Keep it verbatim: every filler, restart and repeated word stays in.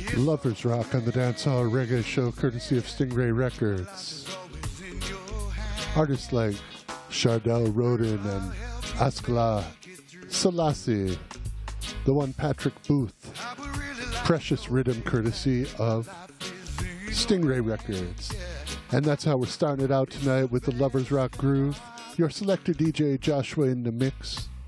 Lovers Rock on the Dancehall Reggae Show, courtesy of Stingray Records. Artists like Chardell Rodin and Askla Selassie. The one Patrick Booth. Precious Rhythm, courtesy of Stingray Records. And that's how we're starting it out tonight with the Lovers Rock Groove. Your selector D J Joshua in the mix.